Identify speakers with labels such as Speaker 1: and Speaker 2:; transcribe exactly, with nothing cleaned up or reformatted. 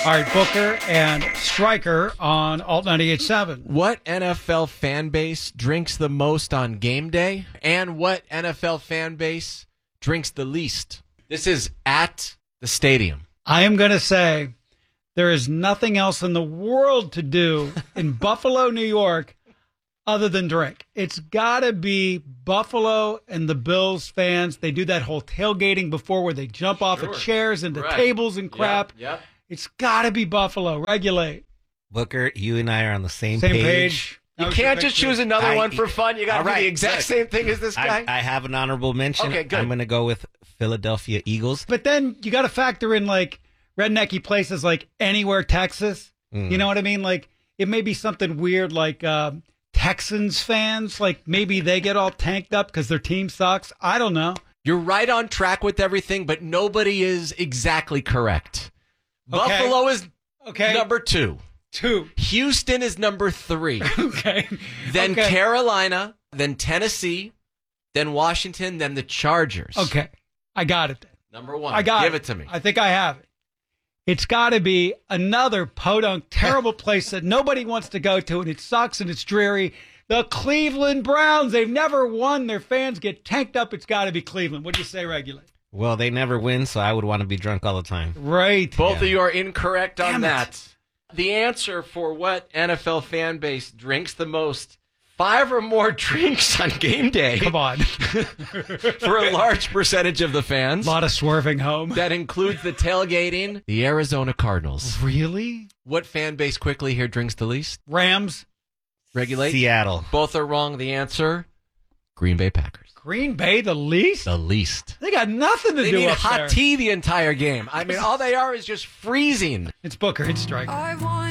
Speaker 1: All right, Booker and Stryker on Alt ninety-eight point seven.
Speaker 2: What N F L fan base drinks the most on game day? And what N F L fan base drinks the least? This is at the stadium.
Speaker 1: I am going to say there is nothing else in the world to do in Buffalo, New York, other than drink. It's got to be Buffalo and the Bills fans. They do that whole tailgating before where they jump off
Speaker 2: Sure.
Speaker 1: of chairs into
Speaker 2: Right.
Speaker 1: tables and crap.
Speaker 2: Yep, yep.
Speaker 1: It's got to be Buffalo. Regulate.
Speaker 3: Booker, you and I are on the same,
Speaker 1: Same
Speaker 3: page.
Speaker 1: page.
Speaker 2: You
Speaker 1: That was your
Speaker 2: can't just
Speaker 1: picture.
Speaker 2: choose another
Speaker 3: I-
Speaker 2: one for fun. You got to
Speaker 3: All
Speaker 2: do
Speaker 3: right,
Speaker 2: the exact
Speaker 3: good.
Speaker 2: same thing as this guy.
Speaker 3: I, I have an honorable mention.
Speaker 2: Okay, good.
Speaker 3: I'm going to go with Philadelphia Eagles.
Speaker 1: But then you got to factor in like rednecky places like Anywhere, Texas.
Speaker 3: Mm.
Speaker 1: You know what I mean? Like it may be something weird like uh, Texans fans. Like maybe they get all tanked up because their team sucks. I don't know.
Speaker 2: You're right on track with everything, but nobody is exactly correct.
Speaker 1: Okay.
Speaker 2: Buffalo is
Speaker 1: Okay.
Speaker 2: number two.
Speaker 1: Two.
Speaker 2: Houston is number three.
Speaker 1: Okay.
Speaker 2: Then
Speaker 1: Okay.
Speaker 2: Carolina, then Tennessee, then Washington, then the Chargers.
Speaker 1: Okay. I got it then.
Speaker 2: Number one.
Speaker 1: I got
Speaker 2: Give
Speaker 1: it.
Speaker 2: it to me.
Speaker 1: I think I have it. It's got to be another podunk, terrible place that nobody wants to go to, and it sucks and it's dreary. The Cleveland Browns. They've never won. Their fans get tanked up. It's got to be Cleveland. What do you say, Regulate?
Speaker 3: Well, they never win, so I would want to be drunk all the time.
Speaker 1: Right.
Speaker 2: Both
Speaker 3: Yeah.
Speaker 2: of you are incorrect on
Speaker 1: Damn it.
Speaker 2: that. The answer for what N F L fan base drinks the most, five or more drinks on game day
Speaker 1: Come on.
Speaker 2: for a large percentage of the
Speaker 1: A
Speaker 2: fans.
Speaker 1: lot of swerving home.
Speaker 2: That includes the tailgating, the Arizona Cardinals.
Speaker 1: Really?
Speaker 2: What fan base quickly here drinks the least?
Speaker 1: Rams.
Speaker 2: Regulate.
Speaker 3: Seattle.
Speaker 2: Both are wrong. The answer, Green Bay Packers.
Speaker 1: Green Bay, the least?
Speaker 2: The least.
Speaker 1: They got nothing to
Speaker 2: They
Speaker 1: do
Speaker 2: need
Speaker 1: up
Speaker 2: hot
Speaker 1: there.
Speaker 2: tea the entire game. I mean, all they are is just freezing.
Speaker 1: It's Booker. It's Stryker.
Speaker 4: I want